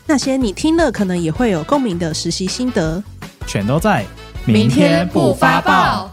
那些你听了可能也会有共鸣的实习心得， 全都在明天不发报。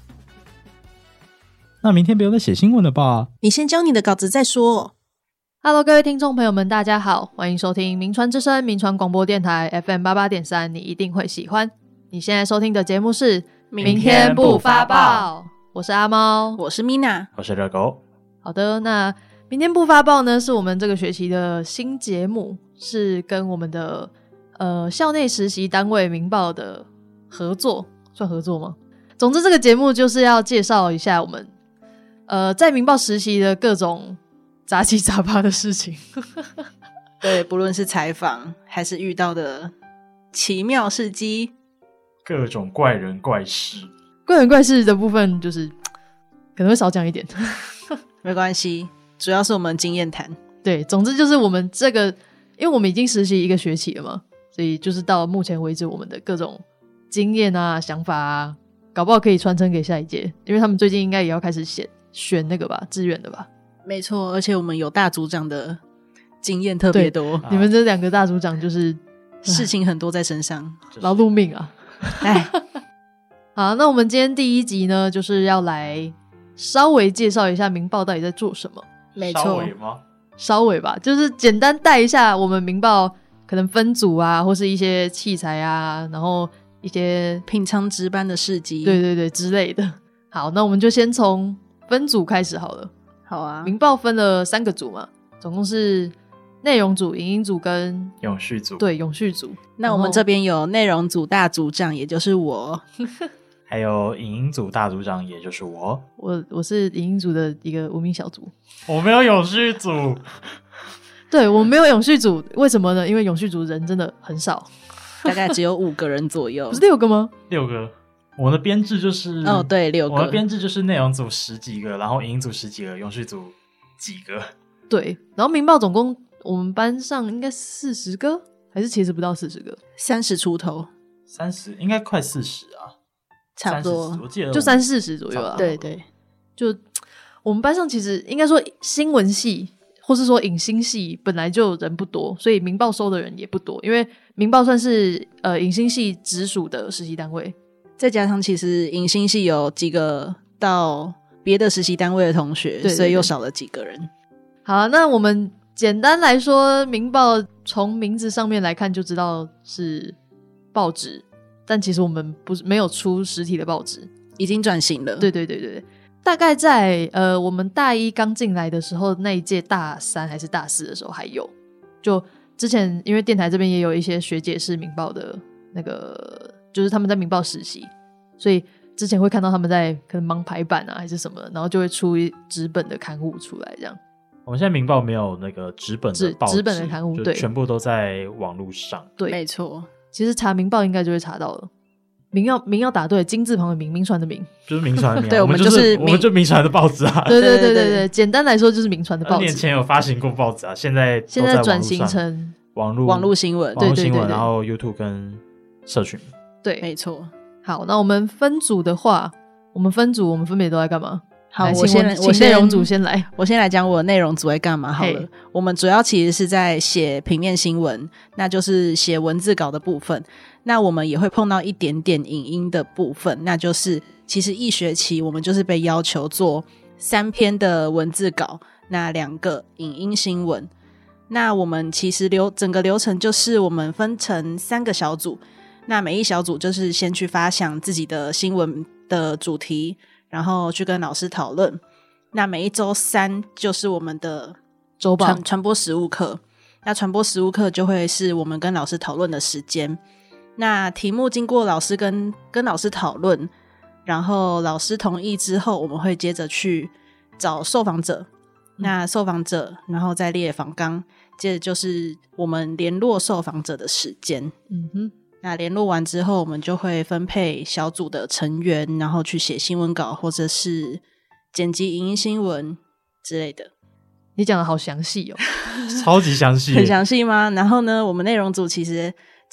那明天不用再写新闻了吧？ 你先交你的稿子再说。 Hello， 各位听众朋友们，大家好，欢迎收听名传之声名传广播电台 FM88.3， 你一定会喜欢。你现在收听的节目是明天不发报， 我是阿猫， 我是 Mina， 我是热狗。 好的，那明天不发报呢，是我们这个学期的新节目，是跟我们的校内实习单位明报的合作，算合作吗？总之这个节目就是要介绍一下我们在明报实习的各种杂七杂八的事情。 对，不论是采访还是遇到的奇妙事迹， 各种怪人怪事。 怪人怪事的部分就是可能会少讲一点。 没关系，主要是我们经验谈。 对，总之就是我们这个，因为我们已经实习一个学期了嘛，所以就是到目前为止我们的各种经验啊、想法啊，搞不好可以传承给下一届，因为他们最近应该也要开始选那个吧，志愿的吧。 没错，而且我们有大组长的经验特别多， 你们这两个大组长就是事情很多在身上， 劳碌命啊。 哎， 好，那我们今天第一集呢，就是要来稍微介绍一下明报到底在做什么。 没错， 稍微吗？ 稍微吧，就是简单带一下我们明报可能分组啊，或是一些器材啊，然后一些平常值班的事迹， 对对对之类的。好，那我们就先从分组开始好了。 好啊， 明报分了3个组嘛，总共是内容组、影音组跟永续组。 对，永续组。 那我们这边有内容组大组长，也就是我。 还有影音组大组长，也就是我。 我是影音组的一个无名小组。 我没有永续组。 对，我没有永续组，为什么呢？因为永续组人真的很少， 大概只有5个人左右。 不是6个吗 ？6个。我的编制就是对6个。 我的编制就是内容组10几个，然后影音组10几个，永续组几个。 对，然后明报总共我们班上应该40个，还是其实不到40个 ，30出头 ，30应该快40啊， 差不多， 我记得就30-40左右啊。 对对， 就我们班上其实应该说新闻系或是说影星系本来就人不多，所以明报收的人也不多，因为明报算是影星系直属的实习单位， 再加上其实影星系有几个到别的实习单位的同学，对，所以又少了几个人。 好，那我们简单来说，明报从名字上面来看就知道是报纸，但其实我们没有出实体的报纸， 已经转型了。 对对对对，大概在我们大一刚进来的时候，那一届大3还是大4的时候还有。就之前因为电台这边也有一些学姐是明报的那个，就是他们在明报实习，所以之前会看到他们在可能忙排版啊还是什么，然后就会出纸本的刊物出来这样。 我们现在明报没有那个纸本的报纸， 纸本的刊物，对， 全部都在网络上。 对， 没错。 其实查明报应该就会查到了。明要打对，金字旁的明，名传的明， 就是名传的名。 对，我们就名传的报纸啊。 对对对对对，简单来说就是名传的报纸。 2年前有发行过报纸啊，现在转型成网络新闻， 对对对对， 然后 YouTube 跟社群。 对， 没错。 好，那我们分组的话，我们分别都在干嘛？ 好， 我先内容组先来， 我先来讲我内容组在干嘛好了。我们主要其实是在写平面新闻，那就是写文字稿的部分。那我们也会碰到一点点影音的部分，那就是其实一学期我们就是被要求做3篇的文字稿，那2个影音新闻。那我们其实整个流程就是我们分成3个小组，那每一小组就是先去发想自己的新闻的主题，然后去跟老师讨论。那每一周3就是我们的周报传播实务课，那传播实务课就会是我们跟老师讨论的时间。那题目经过老师跟老师讨论，然后老师同意之后，我们会接着去找受访者，那受访者然后再列访纲，接着就是我们联络受访者的时间。那联络完之后，我们就会分配小组的成员，然后去写新闻稿或者是剪辑影音新闻之类的。 你讲的好详细哦， 超级详细， 很详细吗？然后呢，我们内容组其实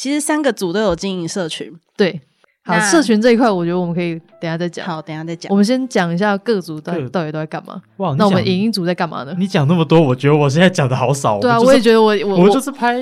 3个组都有经营社群。 对，好，社群这一块我觉得我们可以等一下再讲。 好，等一下再讲。 我们先讲一下各组到底都在干嘛。 哇， 那我们影音组在干嘛呢？ 你讲那么多，我觉得我现在讲的好少。 对啊，我也觉得我就是拍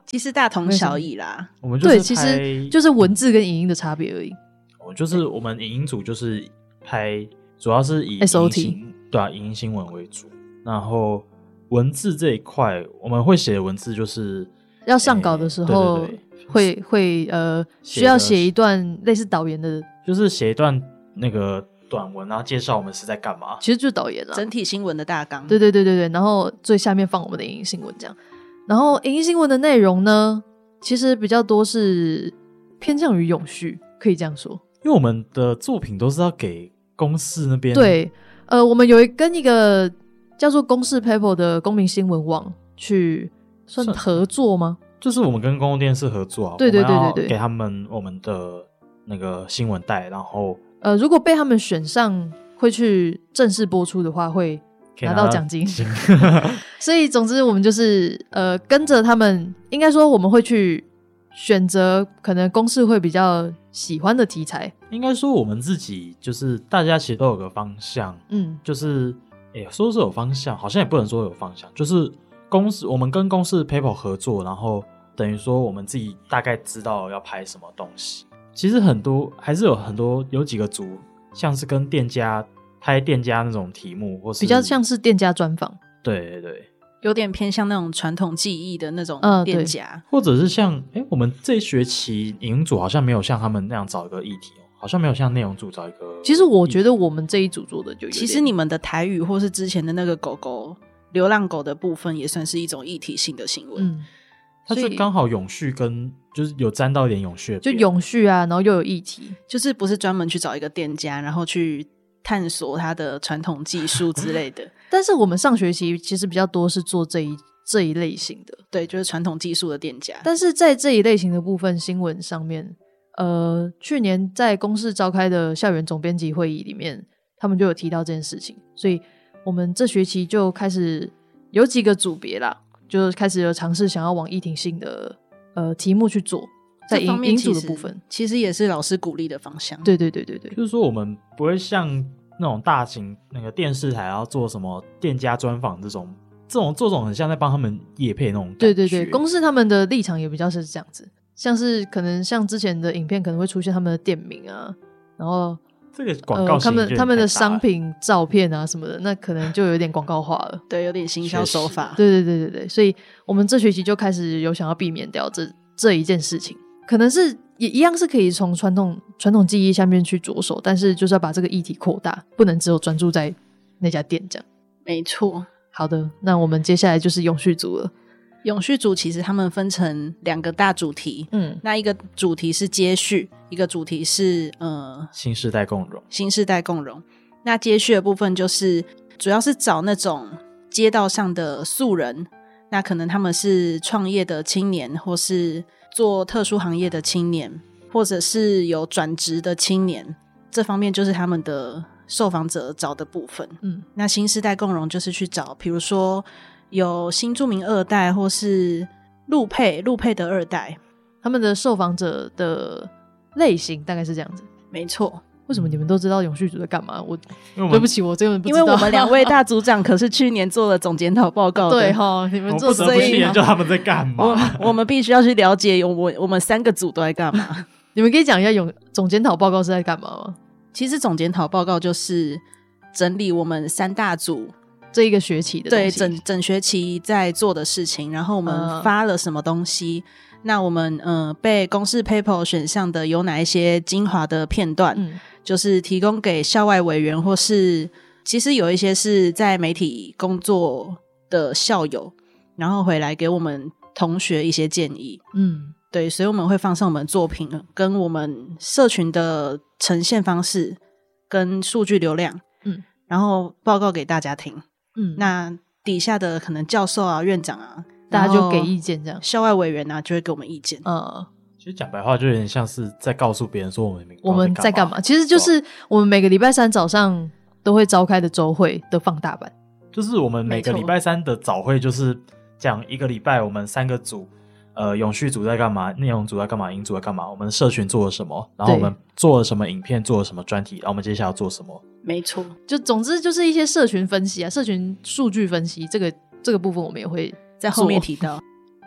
其实大同小异啦。 我们就对，其是拍实就是文字跟影音的差别而已。 就是我们影音组就是拍，主要是以 SOT 对啊，影音新闻为主。然后文字这一块，我们会写的文字就是要上稿的时候， 对对对会需要写一段类似导言的， 就是写一段那个短文，然后介绍我们是在干嘛。 其实就是导言啊， 整体新闻的大纲。 对对对对对，然后最下面放我们的影音新闻这样。然后影音新闻的内容呢，其实比较多是偏向于永续，可以这样说。 因为我们的作品都是要给公视那边， 对，我们跟一个叫做公视 Paper 的公民新闻网去算合作吗？ 就是我们跟公共电视合作啊， 对对对对对我们要给他们我们的那个新闻带，然后如果被他们选上，会去正式播出的话，会拿到奖金。所以总之，我们就是跟着他们，应该说我们会去选择可能公视会比较喜欢的题材。 应该说我们自己就是大家其实都有个方向，就是说是有方向，好像也不能说有方向，就是我们跟公视 Paper 合作，然后等于说我们自己大概知道要拍什么东西。其实还是有几个组，像是跟店家拍店家那种题目，或是比较像是店家专访。 对对对， 有点偏向那种传统技艺的那种店家， 或者是像我们这一学期影音组好像没有像他们那样找一个议题好像没有像内容组找一个。 其实我觉得我们这一组做的就有点， 其实你们的台语或是之前的那个狗狗流浪狗的部分也算是一种议题性的新闻。 它就刚好永续跟就是有沾到一点永续的， 就永续啊，然后又有议题， 就是不是专门去找一个店家然后去探索它的传统技术之类的。 但是我们上学期其实比较多是做这一类型的， 对，就是传统技术的店家。 但是在这一类型的部分新闻上面，去年在公视召开的校园总编辑会议里面，他们就有提到这件事情，所以我们这学期就开始有几个组别啦，就开始有尝试想要往议题性的题目去做，在影组的部分， 其实也是老师鼓励的方向。 对对对对对， 就是说我们不会像那种大型那个电视台要做什么店家专访这种很像在帮他们业配那种感觉。 对对对，公视他们的立场也比较是这样子，像是可能像之前的影片可能会出现他们的店名啊，然后这个广告他们的商品照片啊什么的，那可能就有点广告化了。 对，有点行销手法。 对对对对对，所以我们这学期就开始有想要避免掉这一件事情，可能是也一样是可以从传统技艺下面去着手，但是就是要把这个议题扩大，不能只有专注在那家店这样。 没错。 好的，那我们接下来就是永续组了。 永续组其实他们分成2个大主题，那一个主题是接续，一个主题是新世代共融。 那接续的部分就是主要是找那种街道上的素人，那可能他们是创业的青年，或是做特殊行业的青年，或者是有转职的青年，这方面就是他们的受访者找的部分。那新世代共融就是去找比如说有新住民2代或是陆配的2代， 他们的受访者的类型大概是这样子。 没错。 为什么你们都知道永续组在干嘛？对不起，我真的不知道。 因为我们2位大组长可是去年做了总检讨报告的。 对齁，你们做我不得不去研究他们在干嘛。 我们必须要去了解我们3个组都在干嘛。 你们可以讲一下总检讨报告是在干嘛吗？ 其实总检讨报告就是整理我们3大组这一个学期的东西， 对，整学期在做的事情，然后我们发了什么东西，那我们被公视 Paper 选项的有哪一些精华的片段，就是提供给校外委员，或是其实有一些是在媒体工作的校友，然后回来给我们同学一些建议。对，所以我们会放上我们作品跟我们社群的呈现方式跟数据流量，然后报告给大家听。那底下的可能教授啊、院长啊， 大家就给意见，这样校外委员啊就会给我们意见。 其实讲白话就有点像是在告诉别人说我们在干嘛。其实就是我们每个礼拜3早上都会召开的周会的放大版， 就是我们每个礼拜3的早会就是讲一个礼拜我们3个组，永续组在干嘛，内容组在干嘛，影组在干嘛，我们社群做了什么，然后我们做了什么影片，做了什么专题，然后我们接下来要做什么。 没错， 就总之就是一些社群分析啊，社群数据分析，这个部分我们也会在后面提到。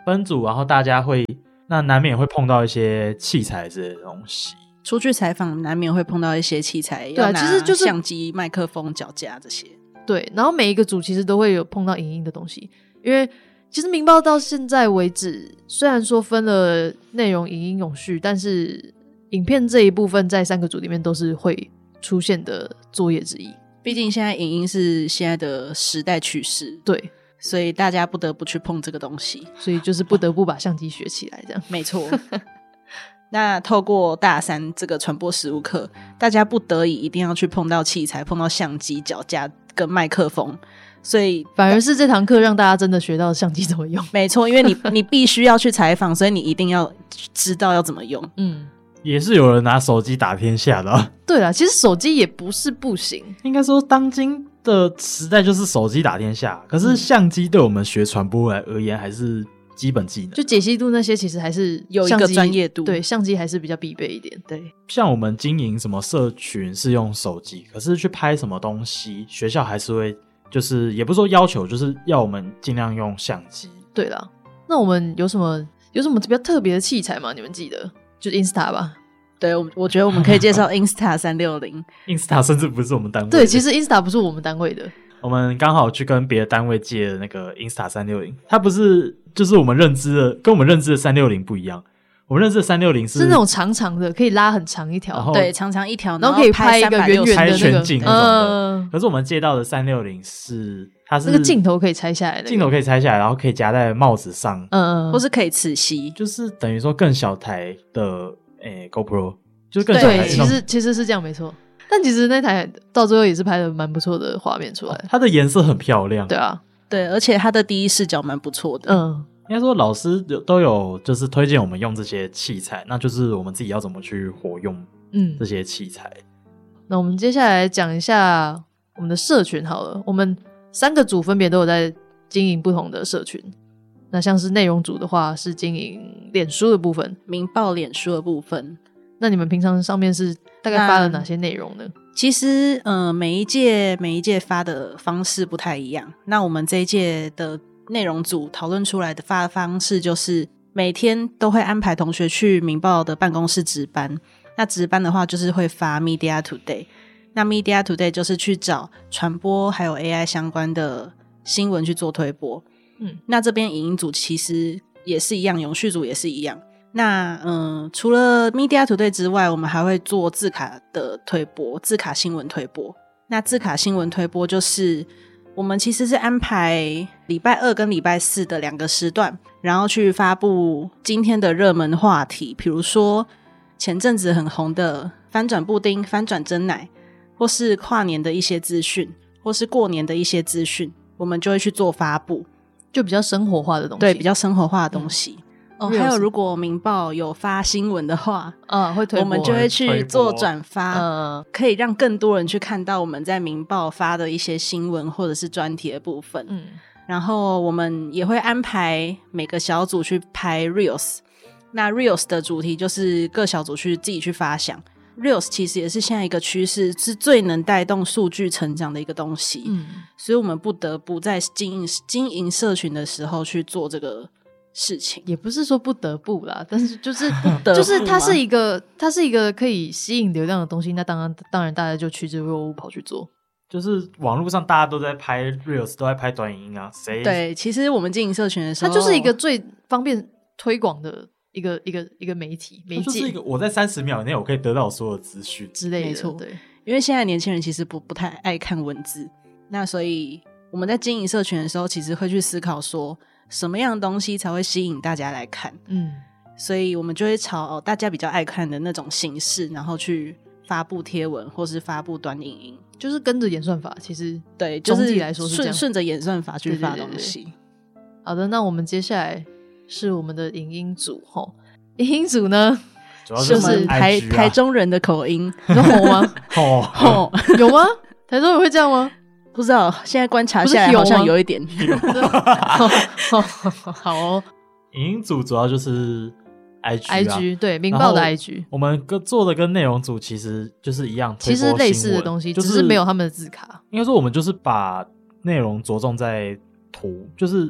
分组，然后大家会那难免会碰到一些器材之类的东西。 出去采访难免会碰到一些器材， 对啊，其实就是相机、麦克风、脚架这些。 对，然后每一个组其实都会有碰到影音的东西，因为其实明报到现在为止，虽然说分了内容、影音、永续，但是影片这一部分在3个组里面都是会出现的作业之一。 毕竟现在影音是现在的时代趋势， 对， 所以大家不得不去碰这个东西， 所以就是不得不把相机学起来这样。 没错。那透过大3这个传播实务课，大家不得已一定要去碰到器材，碰到相机、脚架跟麦克风，所以反而是这堂课让大家真的学到相机怎么用。 没错，因为你必须要去采访，所以你一定要知道要怎么用。 也是有人拿手机打天下的啊。 对啦，其实手机也不是不行， 应该说当今的时代就是手机打天下，可是相机对我们学传播而言还是基本技能， 就解析度那些其实还是有一个专业度， 对，相机还是比较必备一点。对， 像我们经营什么社群是用手机，可是去拍什么东西，学校还是会就是也不是说要求，就是要我们尽量用相机。 对啦，那我们有什么比较特别的器材吗？你们记得？就是 Insta 吧。 对，我觉得我们可以介绍 Insta 360。 Insta 甚至不是我们单位的。 对，其实 Insta 不是我们单位的。 我们刚好去跟别的单位借的那个 Insta 360，它不是就是我们认知的，跟我们认知的360不一样。我们认知的360是那种长长的，可以拉很长一条， 对，长长一条， 然后可以拍一个圆圆的拍全景那种的。可是我们借到的360是它是那个镜头可以拆下来的， 镜头可以拆下来，然后可以夹在帽子上， 或是可以磁吸， 就是等于说更小台的GoPro， 就是更小台。 对，其实是这样没错。但其实那台到最后也是拍的蛮不错的画面出来， 它的颜色很漂亮。 对啊， 对，而且它的第一视角蛮不错的。 应该说老师都有就是推荐我们用这些器材，那就是我们自己要怎么去活用这些器材。 那我们接下来讲一下我们的社群好了，我们3个组分别都有在经营不同的社群。那像是内容组的话是经营脸书的部分， 明报脸书的部分。 那你们平常上面是大概发了哪些内容呢？ 其实每一届发的方式不太一样。那我们这一届的内容组讨论出来的发方式就是每天都会安排同学去明报的办公室值班。那值班的话就是会发 Media Today。那 Media Today 就是去找传播还有 AI 相关的新闻去做推播。那这边影音组其实也是一样，永续组也是一样。那除了 Media Today 之外，我们还会做字卡的推播，字卡新闻推播。那字卡新闻推播就是我们其实是安排礼拜2跟礼拜4的2个时段，然后去发布今天的热门话题，比如说前阵子很红的翻转布丁、翻转珍奶，或是跨年的一些资讯，或是过年的一些资讯，我们就会去做发布， 就比较生活化的东西。 对，比较生活化的东西。还有如果明报有发新闻的话， 会推播， 我们就会去做转发，可以让更多人去看到我们在明报发的一些新闻或者是专题的部分。然后我们也会安排每个小组去拍 Reels， 那 Reels 的主题就是各小组去自己去发想。Reels 其实也是现在一个趋势，是最能带动数据成长的一个东西。所以我们不得不在经营社群的时候去做这个事情。 也不是说不得不啦，但是就是就是它是一个可以吸引流量的东西，那当然大家就趋之若鹜跑去做。 就是网络上大家都在拍 Reels， 都在拍短影音啊。 对，其实我们经营社群的时候， 它就是一个最方便推广的一个媒介， 就是一个我在30秒以内我可以得到所有资讯之类的。 没错， 对， 因为现在年轻人其实不太爱看文字，那所以我们在经营社群的时候，其实会去思考说什么样的东西才会吸引大家来看。所以我们就会朝大家比较爱看的那种形式，然后去发布贴文或是发布短影音， 就是跟着演算法。其实对，就是总体来说是这样， 顺着演算法去发东西。 对对对对。好的，那我们接下来是我们的影音组。影音组呢， 主要就是台中人的口音。 你说吼吗？吼有吗？台中人会这样吗？ 不知道，现在观察下来好像有一点。 好哦。 影音组主要就是 IG 对，明报的 IG。 我们做的跟内容组其实就是一样， 其实类似的东西，只是没有他们的字卡。 应该说我们就是把内容着重在图，就是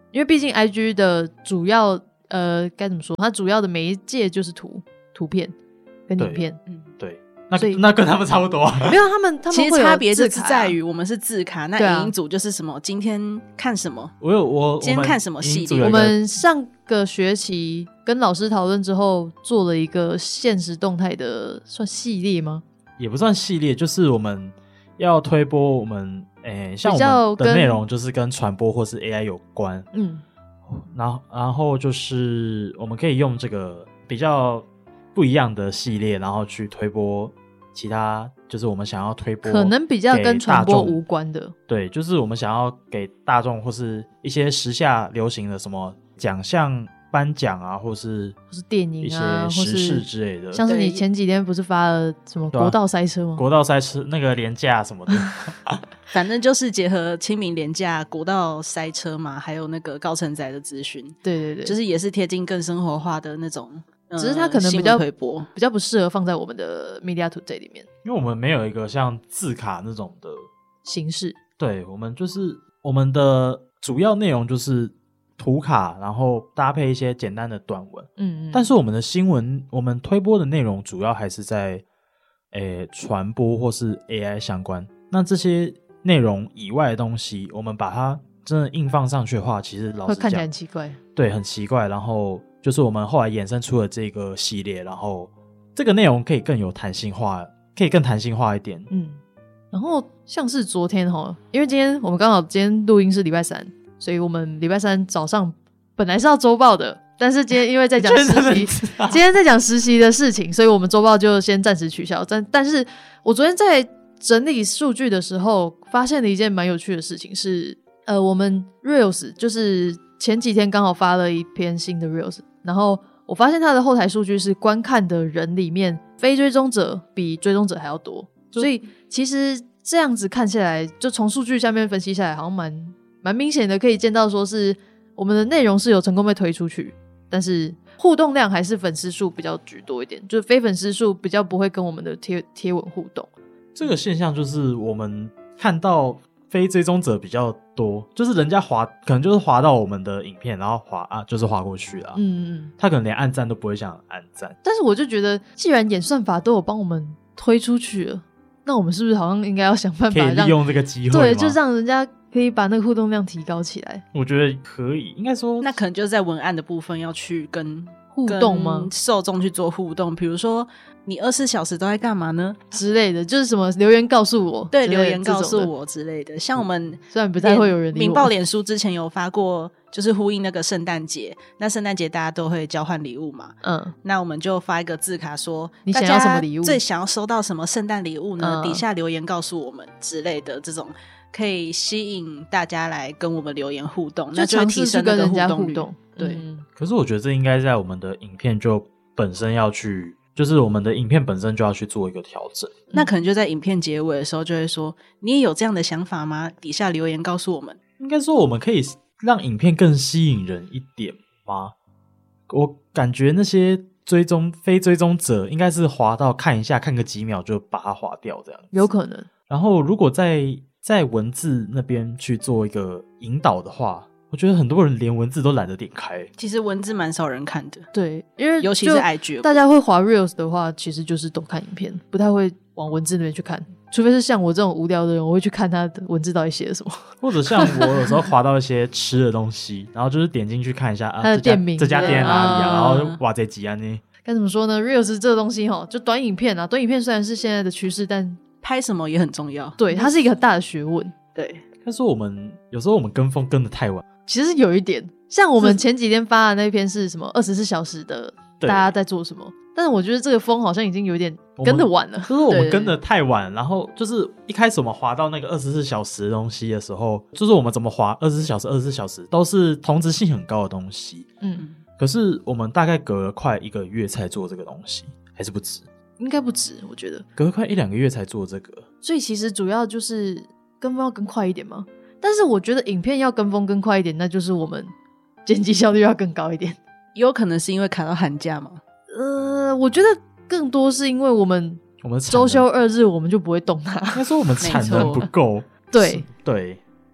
因为毕竟 IG 的主要该怎么说，它主要的媒介就是图片跟影片。 对，那跟他们差不多。 没有，他们其实差别就是在于我们是字卡，那影音组就是什么今天看什么， 我今天看什么系列。 我们上个学期跟老师讨论之后做了一个限时动态的算系列吗？ 也不算系列，就是我们要推播我们像我们的内容就是跟传播或是 AI 有关。然后就是我们可以用这个比较不一样的系列，然后去推播其他，就是我们想要推播可能比较跟传播无关的。 对，就是我们想要给大众或是一些时下流行的什么奖项颁奖啊，或是电影啊， 一些时事之类的。 像是你前几天不是发了什么国道塞车吗？ 国道塞车那个连假什么的。 反正就是结合清明连假国道塞车嘛，还有那个高承载的资讯。 对， 就是也是贴近更生活化的那种。 只是它可能比较不适合放在我们的 Media Today 里面， 因为我们没有一个像字卡那种的形式。 对，我们就是我们的主要内容就是图卡，然后搭配一些简单的短文。但是我们的新闻，我们推播的内容主要还是在传播或是 AI 相关。那这些内容以外的东西，我们把它真的硬放上去的话，其实老实讲会看起来很奇怪。 对，很奇怪。然后就是我们后来衍生出了这个系列，然后这个内容可以更有弹性化，可以更弹性化一点。 然后像是昨天因为我们刚好今天录音是礼拜三，所以我们礼拜三早上本来是要周报的，但是今天因为在讲实习今天在讲实习的事情，所以我们周报就先暂时取消。但是我昨天在整理数据的时候发现了一件蛮有趣的事情，是我们 Reels 就是前几天刚好发了一篇新的 Reels， 然后我发现它的后台数据是观看的人里面非追踪者比追踪者还要多，所以其实这样子看下来，就从数据下面分析下来，好像蛮明显的，可以见到说是我们的内容是有成功被推出去，但是互动量还是粉丝数比较居多一点，就是非粉丝数比较不会跟我们的贴文互动。 这个现象就是我们看到非追踪者比较多，就是人家可能就是滑到我们的影片，然后就是滑过去啦。他可能连按赞都不会想按赞。 但是我就觉得，既然演算法都有帮我们推出去了，那我们是不是好像应该要想办法可以利用这个机会？ 对，就让人家可以把那个互动量提高起来。 我觉得可以，应该说那可能就在文案的部分要去跟互动吗？ 受众去做互动，比如说你24小时都在干嘛呢之类的，就是什么留言告诉我， 对，留言告诉我之类的。像我们虽然不太会有人理我， 民报脸书之前有发过，就是呼应那个圣诞节，那圣诞节大家都会交换礼物嘛，那我们就发一个字卡说你想要什么礼物， 最想要收到什么圣诞礼物呢？底下留言告诉我们之类的，这种可以吸引大家来跟我们留言互动，那就会提升那个互动率。对， 可是我觉得这应该在我们的影片就本身要去，就是我们的影片本身就要去做一个调整。 那可能就在影片结尾的时候就会说，你也有这样的想法吗？底下留言告诉我们。 应该说我们可以让影片更吸引人一点吗？我感觉那些非追踪者应该是滑到看一下，看个几秒就把它滑掉这样子， 有可能。 然后如果在文字那边去做一个引导的话，我觉得很多人连文字都懒得点开。 其实文字蛮少人看的， 对，因为尤其是 IG， 大家会滑 Reels 的话，其实就是都看影片，不太会往文字那边去看。除非是像我这种无聊的人，我会去看他的文字到底写了什么。 或者像我有时候滑到一些吃的东西，然后就是点进去看一下他的店名， 这家店哪里啊，然后哇这几样呢？ 该怎么说呢 ？Reels 这个东西就短影片啊，短影片虽然是现在的趋势，但拍什么也很重要。 对，它是一个很大的学问。 对， 但是有时候我们跟风跟得太晚。 其实有一点，像我们前几天发的那篇是什么24小时的大家在做什么，但是我觉得这个风好像已经有点跟得晚了， 就是我们跟得太晚，然后就是一开始我们滑到那个24小时的东西的时候，就是我们怎么滑24小时都是同质性很高的东西，可是我们大概隔了快1个月才做这个东西，还是不止？ 应该不止，我觉得隔了快1-2个月才做这个， 所以其实主要就是跟风要跟快一点嘛。但是我觉得影片要跟风更快一点，那就是我们剪辑效率要更高一点。 有可能是因为卡到寒假吗？ 我觉得更多是因为我们周休2日我们就不会动它。 应该说我们产能不够。 对， 因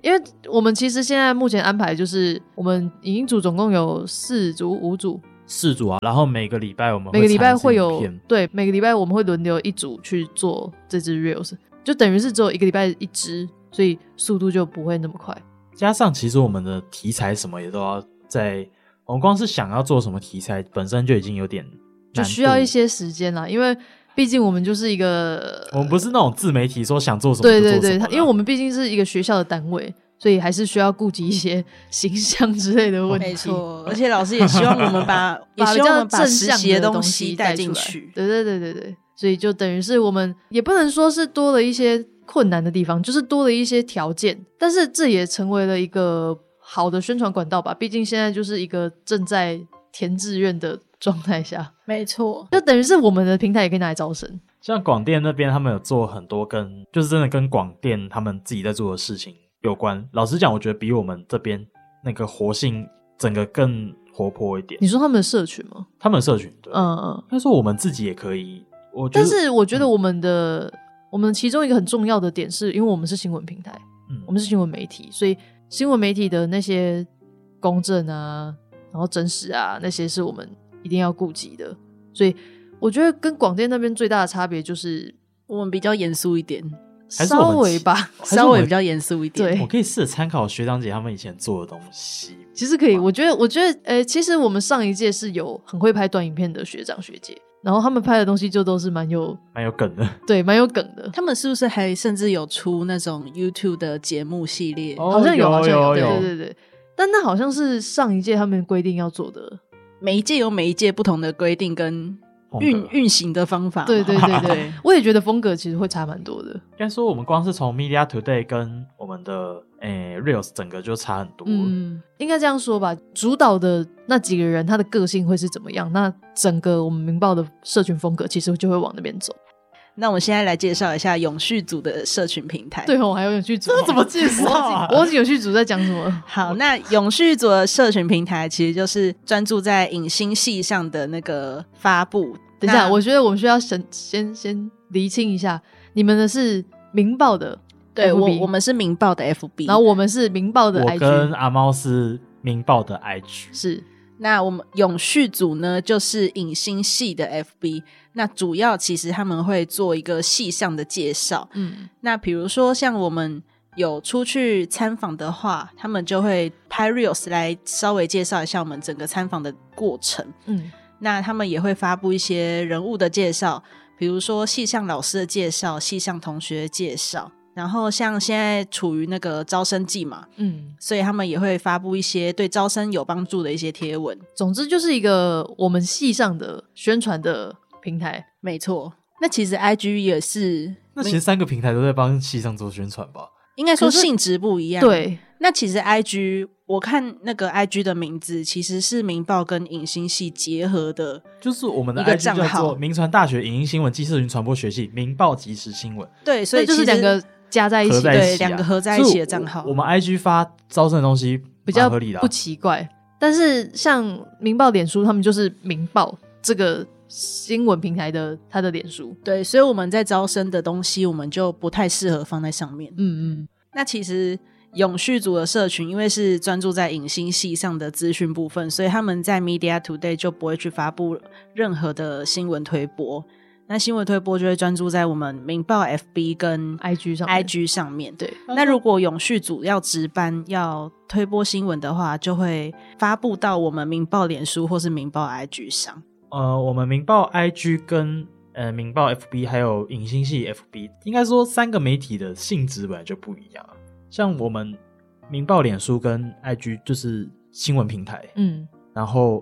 因为我们其实现在目前安排就是我们影音组总共有4组5组 4组啊，然后每个礼拜我们每个礼拜会有影片， 对，每个礼拜我们会轮流一组去做这支 reels， 就等于是只有一个礼拜1支，所以速度就不会那么快。 加上其实我们的题材什么也都要在，我们光是想要做什么题材本身就已经有点难度， 就需要一些时间啦，因为毕竟我们就是一个我们不是那种自媒体说想做什么就做什么， 对对对，因为我们毕竟是一个学校的单位，所以还是需要顾及一些形象之类的问题。 没错，而且老师也希望我们把也希望我们把实习的东西带进去。 对对对对对，所以就等于是我们也不能说是多了一些困难的地方，就是多了一些条件，但是这也成为了一个好的宣传管道吧。毕竟现在就是一个正在填志愿的状态下， 没错， 就等于是我们的平台也可以拿来招生。 像广电那边他们有做很多就是真的跟广电他们自己在做的事情有关，老实讲我觉得比我们这边那个活性整个更活泼一点。 你说他们的社群吗？ 他们的社群对， 应该说我们自己也可以， 但是我觉得我们其中一个很重要的点是因为我们是新闻平台，我们是新闻媒体，所以新闻媒体的那些公正啊然后真实啊那些是我们一定要顾及的，所以我觉得跟广电那边最大的差别就是我们比较严肃一点， 稍微吧， 稍微比较严肃一点。 对， 我可以试着参考学长姐他们以前做的东西。 其实可以，我觉得其实我们上一届是有很会拍短影片的学长学姐，然后他们拍的东西就都是蛮有梗的， 对，蛮有梗的。 他们是不是还甚至有出那种 YouTube 的节目系列？ 好像有，好像有， 对对对对。但那好像是上一届他们规定要做的， 每一届有每一届不同的规定跟运行的方法。 对对对对，我也觉得风格其实会差蛮多的。 应该说我们光是从 Media Today 跟我们的Reels 整个就差很多。 应该这样说吧，主导的那几个人他的个性会是怎么样，那整个我们明报的社群风格其实就会往那边走。 那我们现在来介绍一下永续组的社群平台。 对哦，还有永续组， 这怎么介绍啊？ 我忘记永续组在讲什么。 好，那永续组的社群平台其实就是专注在影星系上的那个发布。 等一下，我觉得我们需要先厘清一下，你们的是明报的 FB， 对，我们是明报的 FB， 然后我们是明报的 IG， 我跟阿猫是明报的 IG。 是。 那我们永续组呢，就是影星系的 FB， 那主要其实他们会做一个系上的介绍。那比如说像我们有出去参访的话，他们就会拍 Reels 来稍微介绍一下我们整个参访的过程。那他们也会发布一些人物的介绍，比如说系上老师的介绍、系上同学的介绍。然后像现在处于那个招生季嘛，所以他们也会发布一些对招生有帮助的一些贴文。 总之就是一个我们系上的宣传的平台。 没错，那其实 IG 也是， 那其实3个平台都在帮系上做宣传吧？ 应该说性质不一样。 对， 那其实 IG 我看那个 IG 的名字其实是明报跟影星系结合的， 就是我们的 IG 叫做明传大学影音新闻暨社群传播学系明报即时新闻。 对，所以就是2个加在一起， 对，2个合在一起的账号。 我们 IG 发招生的东西比较合理的， 不奇怪。但是像明报脸书他们就是明报这个新闻平台的他的脸书， 对，所以我们在招生的东西我们就不太适合放在上面。那其实永续组的社群因为是专注在影星系上的资讯部分，所以他们在 Media Today 就不会去发布任何的新闻推播，那新闻推播就会专注在我们明报 FB 跟 IG 上面。对，那如果永续组要值班要推播新闻的话，就会发布到我们明报脸书或是明报 IG 上。 我们明报 IG 跟明报 FB 还有影星系 FB， 应该说3个媒体的性质本来就不一样。像我们明报脸书跟 IG 就是新闻平台，然后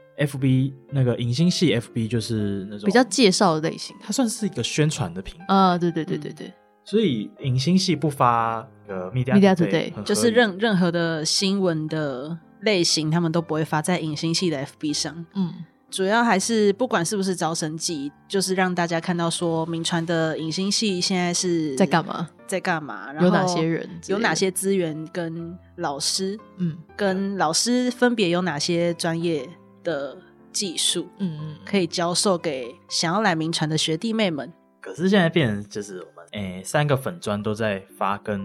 FB 那个影星系 FB 就是那种比较介绍的类型， 它算是一个宣传的平台啊。对对对对对， 所以影星系不发 Media Today， 就是任何的新闻的类型他们都不会发在影星系的 FB 上。主要还是不管是不是招生季，就是让大家看到说民传的影星系现在是在干嘛， 然后有哪些人， 有哪些资源跟老师，跟老师分别有哪些专业的技术，可以教授给想要来民传的学弟妹们。 可是现在变成就是我们3个粉专都在发跟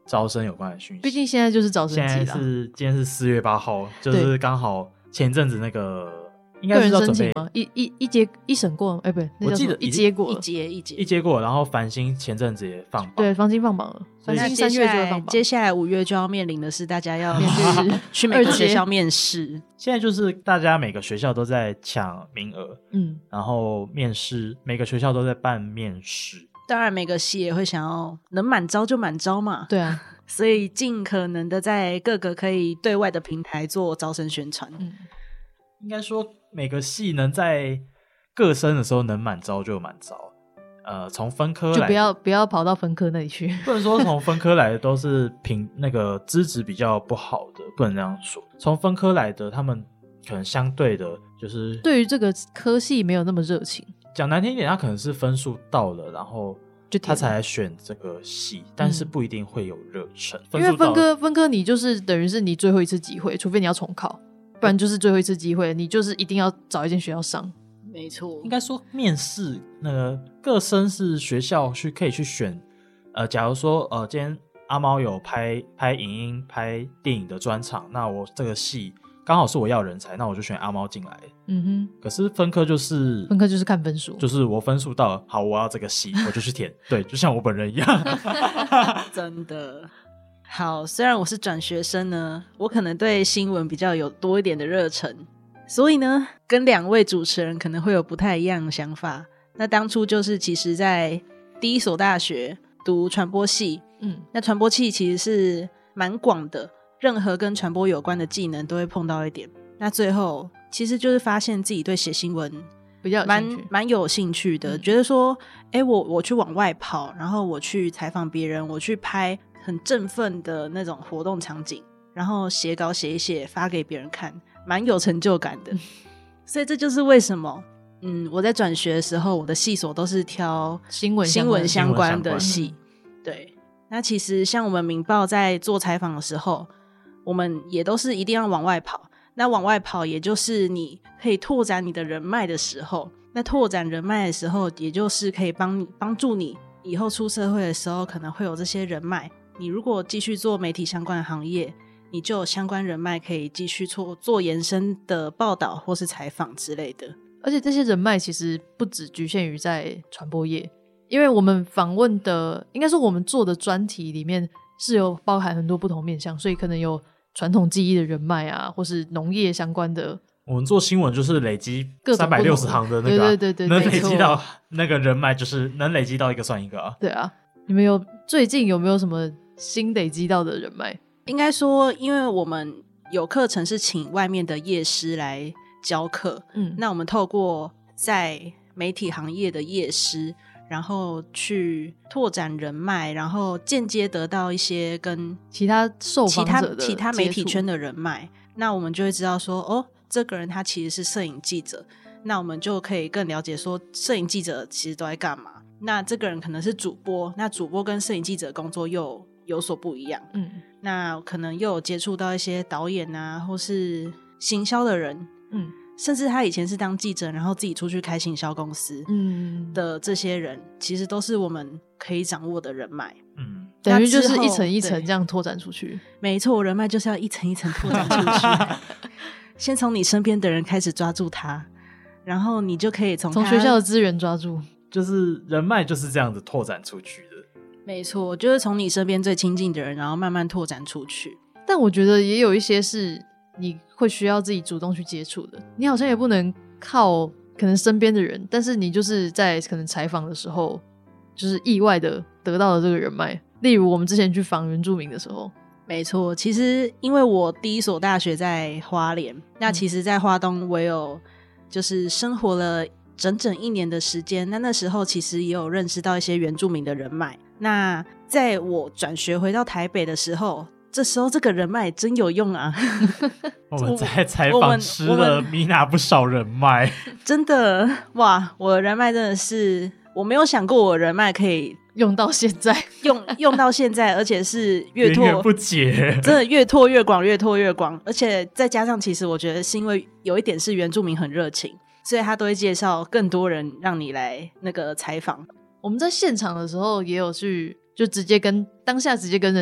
招生有关的讯息。 毕竟现在就是招生季啦。 今天是4月8号，就是刚好前阵子那个应该是要准备一审过，不对， 我记得一接过了， 一接过，然后繁星前阵子也放榜， 对，繁星放榜了，繁星3月就会放榜。 接下来5月就要面临的是大家要去每个学校面试。 现在就是大家每个学校都在抢名额，然后面试，每个学校都在办面试。 当然每个系也会想要能满招就满招嘛， 对啊， 所以尽可能的在各个可以对外的平台做招生宣传。 应该说每个系能在各生的时候能满招就满招，从分科来就不要跑到分科那里去， 不能说从分科来的都是凭那个资质比较不好的，不能这样说。从分科来的他们可能相对的就是对于这个科系没有那么热情， 讲难听一点，他可能是分数到了，然后他才来选这个系，但是不一定会有热忱。 因为分科你就是等于是你最后一次机会，除非你要重考，不然就是最后一次机会，你就是一定要找一间学校上。 没错， 应该说面试那个各生是学校可以去选。假如说今天阿猫有拍影音、拍电影的专场，那我这个系刚好是我要人才，那我就选阿猫进来。可是分科就是看分数， 就是我分数到了，好，我要这个系，我就去填。对，就像我本人一样。 真的好。虽然我是转学生呢，我可能对新闻比较有多一点的热忱，所以呢，跟2位主持人可能会有不太一样的想法。那当初就是其实在第一所大学读传播系，那传播系其实是蛮广的，任何跟传播有关的技能都会碰到一点。那最后其实就是发现自己对写新闻比较蛮有兴趣的，觉得说我去往外跑，然后我去采访别人，我去拍很振奋的那种活动场景，然后写稿写一写发给别人看，蛮有成就感的。所以这就是为什么我在转学的时候，我的系所都是挑新闻相关的系。对，那其实像我们民报在做采访的时候，我们也都是一定要往外跑。那往外跑也就是你可以拓展你的人脉的时候，那拓展人脉的时候也就是可以帮助你以后出社会的时候可能会有这些人脉。你如果继续做媒体相关的行业，你就有相关人脉可以继续做延伸的报道或是采访之类的。 而且这些人脉其实不只局限于在传播业，因为我们访问的应该说我们做的专题里面是有包含很多不同面向，所以可能有传统技艺的人脉啊，或是农业相关的。 我们做新闻就是累积360行的那个对， 能累积到那个人脉，就是能累积到一个算一个啊。 对啊，你们最近有没有什么新累积到的人脉？ 应该说因为我们有课程是请外面的业师来教课，那我们透过在媒体行业的业师，然后去拓展人脉，然后间接得到一些跟其他受访者的其他媒体圈的人脉，那我们就会知道说这个人他其实是摄影记者，那我们就可以更了解说摄影记者其实都在干嘛。那这个人可能是主播，那主播跟摄影记者工作又有所不一样，那可能又有接触到一些导演啊或是行销的人，甚至他以前是当记者然后自己出去开行销公司的这些人，其实都是我们可以掌握的人脉。 等于就是一层一层这样拓展出去。 没错，人脉就是要一层一层拓展出去。先从你身边的人开始抓住他，然后你就可以从学校的资源抓住， 就是人脉就是这样子拓展出去的。 没错，就是从你身边最亲近的人，然后慢慢拓展出去。 但我觉得也有一些是你会需要自己主动去接触的，你好像也不能靠可能身边的人，但是你就是在可能采访的时候就是意外的得到了这个人脉。例如我们之前去访原住民的时候。 没错，其实因为我第一所大学在花莲，那其实在花东我有就是生活了整整1年的时间，那时候其实也有认识到一些原住民的人脉。那在我转学回到台北的时候，这时候这个人脉真有用啊。 我们在采访吃了米娜不少人脉。 真的哇，我的人脉真的是我没有想过我的人脉可以用到现在用到现在，而且是越拓源源不竭， 真的越拓越广，越拓越广。而且再加上其实我觉得是因为有一点是原住民很热情，所以他都会介绍更多人让你来那个采访。 我们在现场的时候也有去就当下直接跟人家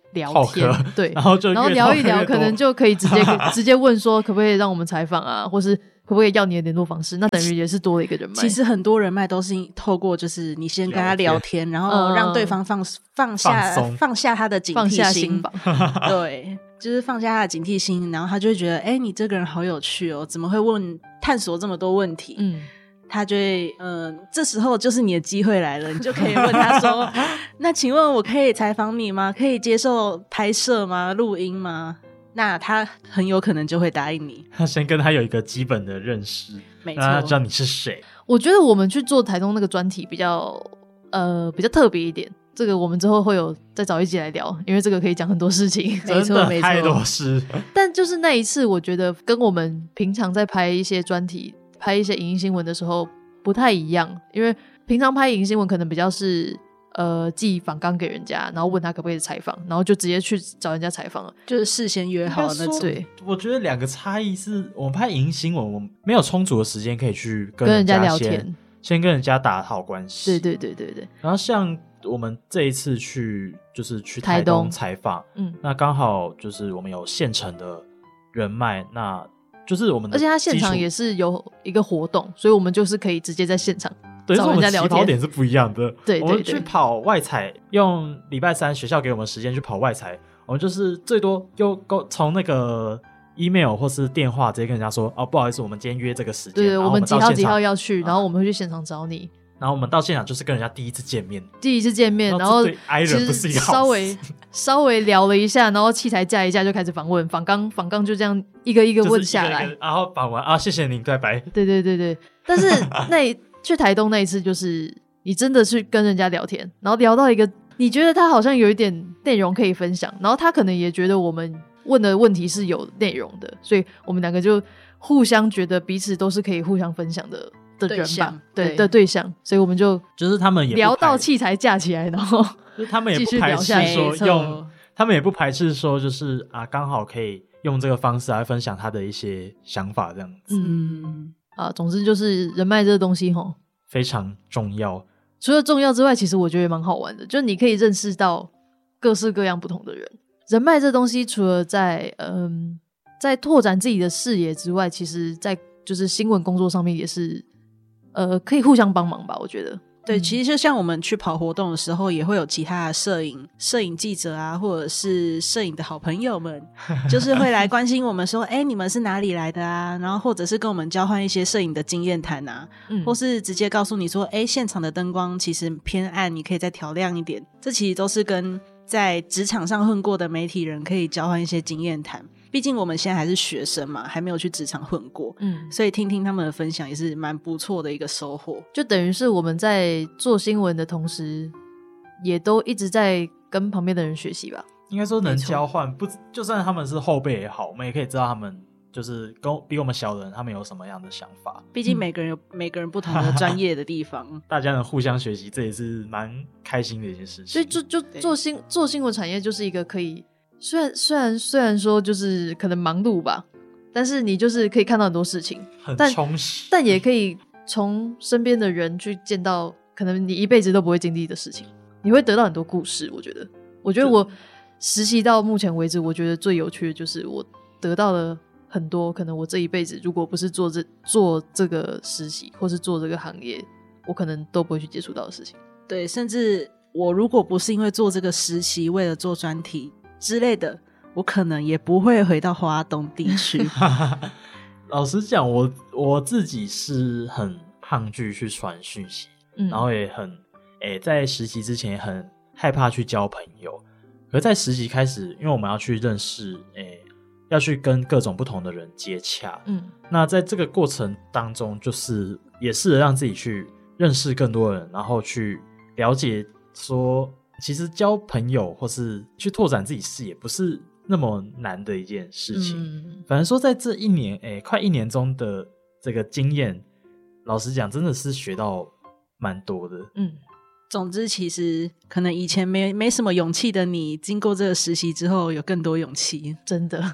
聊天，对， 然后聊一聊，可能就可以直接问说可不可以让我们采访啊，或是可不可以要你的联络方式，那等于也是多了一个人脉。 其实很多人脉都是透过就是你先跟他聊天，然后让对方放下他的警惕心，对，就是放下他的警惕心，然后他就会觉得你这个人好有趣哦，怎么会探索这么多问题，他就会这时候就是你的机会来了，你就可以问他说那请问我可以采访你吗？可以接受拍摄吗？录音吗？那他很有可能就会答应你。 他先跟他有一个基本的认识， 没错， 让他知道你是谁。 我觉得我们去做台东那个专题比较特别一点，这个我们之后会有再找一集来聊，因为这个可以讲很多事情。 没错没错， 太多事。 但就是那一次我觉得跟我们平常在拍一些专题拍一些影音新闻的时候不太一样，因为平常拍影音新闻可能比较是寄访纲给人家，然后问他可不可以采访，然后就直接去找人家采访了， 就是事先约好那种。 对， 我觉得两个差异是我们拍影音新闻我们没有充足的时间可以去跟人家聊天， 先跟人家打好关系。 对。 然后像我们这一次就是去台东采访，那刚好就是我们有现成的人脉，那就是我们的而且他现场也是有一个活动，所以我们就是可以直接在现场找人家聊天。 起跑点是不一样的。 对， 我们去跑外采，用礼拜三学校给我们时间去跑外采，我们就是最多又从那个 email 或是电话直接跟人家说不好意思，我们今天约这个时间， 对，我们几号要去，然后我们会去现场找你。 然后我们到现场就是跟人家第一次见面， 然后对爱人不是一个好事，稍微聊了一下，然后器材架一架就开始访问，访纲就这样一个一个问下来， 就是然后访完谢谢您，拜拜。 对。但是去台东那一次，就是你真的去跟人家聊天，然后聊到一个你觉得他好像有一点内容可以分享，然后他可能也觉得我们问的问题是有内容的，所以我们两个就互相觉得彼此都是可以互相分享的人吧，的对象，所以我们就是他们也聊到器材架起来，然后就是他们也不排斥说他们也不排斥说就是刚好可以用这个方式来分享他的一些想法这样子。 总之就是人脉这个东西非常重要。 除了重要之外，其实我觉得也蛮好玩的，就你可以认识到各式各样不同的人。人脉这东西除了在拓展自己的视野之外，其实在就是新闻工作上面也是可以互相帮忙吧，我觉得。 对，其实就像我们去跑活动的时候，也会有其他的摄影记者啊，或者是摄影的好朋友们，就是会来关心我们说你们是哪里来的啊，然后或者是跟我们交换一些摄影的经验谈啊，或是直接告诉你说现场的灯光其实偏暗，你可以再调亮一点。这其实都是跟在职场上混过的媒体人可以交换一些经验谈，毕竟我们现在还是学生嘛，还没有去职场混过，所以听听他们的分享也是蛮不错的一个收获。 就等于是我们在做新闻的同时，也都一直在跟旁边的人学习吧。 应该说能交换，不就算他们是后辈也好，我们也可以知道他们就是比我们小的人他们有什么样的想法。 毕竟每个人有每个人不同的专业的地方， 大家能互相学习，这也是蛮开心的一件事情。 所以就做新闻产业就是一个可以。虽然说就是可能忙碌吧，但是你就是可以看到很多事情， 很充实， 但也可以从身边的人去见到可能你一辈子都不会经历的事情，你会得到很多故事。我觉得我实习到目前为止，我觉得最有趣的就是我得到了很多可能我这一辈子如果不是做这个实习或是做这个行业，我可能都不会去接触到的事情。 对，甚至我如果不是因为做这个实习为了做专题之类的，我可能也不会回到花东地区。 老实讲，我自己是很抗拒去传讯息，然后也很在实习之前也很害怕去交朋友。可是在实习开始，因为我们要去认识要去跟各种不同的人接洽，那在这个过程当中，就是也试着让自己去认识更多人，然后去了解说其实交朋友或是去拓展自己视野不是那么难的一件事情。反正说在这一年快一年中的这个经验，老实讲真的是学到蛮多的。 总之其实可能以前没什么勇气的你，经过这个实习之后有更多勇气。 真的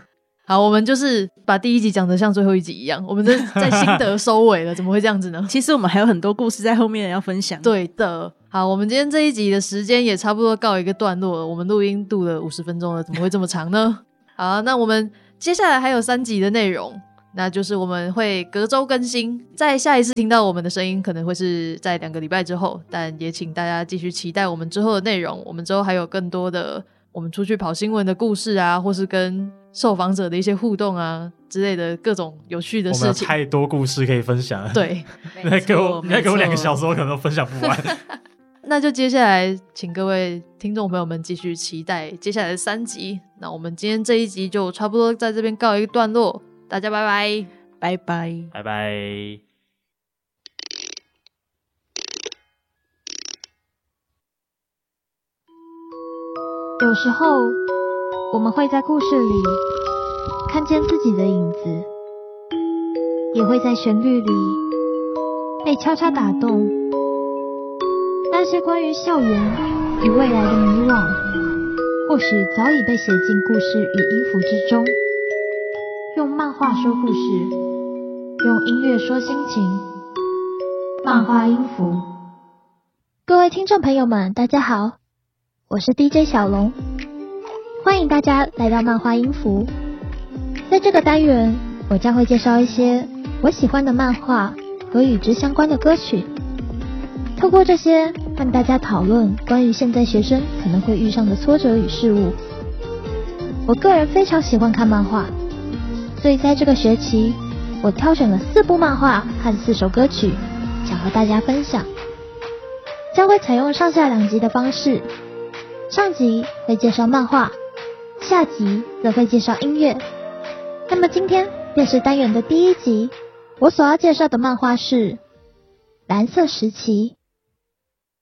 好，我们就是把第一集讲得像最后一集一样，我们这在心得收尾了，怎么会这样子呢？ 其实我们还有很多故事在后面要分享。 对的。好，我们今天这一集的时间也差不多告一个段落了，我们录音录了50分钟了，怎么会这么长呢？好，那我们接下来还有3集的内容，那就是我们会隔周更新，在下一次听到我们的声音可能会是在2个礼拜之后，但也请大家继续期待我们之后的内容。我们之后还有更多的我们出去跑新闻的故事啊，或是跟受访者的一些互动啊之类的各种有趣的事情。 我们有太多故事可以分享。 对， 你再给我2个小时，我可能都分享不完。 那就接下来请各位听众朋友们继续期待接下来的3集。那我们今天这一集就差不多在这边告一个段落，大家拜拜， 拜拜， 拜拜。 有时候我们会在故事里看见自己的影子，也会在旋律里被悄悄打动。那些关于校园与未来的迷惘，或许早已被写进故事与音符之中。用漫画说故事，用音乐说心情，漫画音符。各位听众朋友们，大家好，我是 DJ 小龙，欢迎大家来到漫画音符。在这个单元，我将会介绍一些我喜欢的漫画和与之相关的歌曲，透过这些和大家讨论关于现在学生可能会遇上的挫折与事物。我个人非常喜欢看漫画，所以在这个学期，我挑选了4部漫画和4首歌曲，想和大家分享。将会采用上下2集的方式，上集会介绍漫画，下集则会介绍音乐。那么今天便是单元的第1集，我所要介绍的漫画是《蓝色时期》。